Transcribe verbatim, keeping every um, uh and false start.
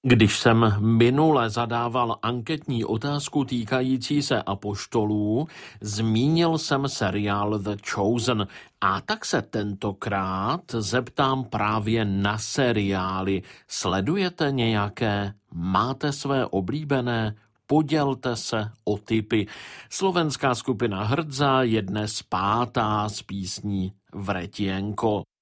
Když jsem minule zadával anketní otázku týkající se apoštolů, zmínil jsem seriál The Chosen a tak se tentokrát zeptám právě na seriály. Sledujete nějaké? Máte své oblíbené? Podělte se o tipy. Slovenská skupina Hrdza je dnes pátá s písní Vretienko.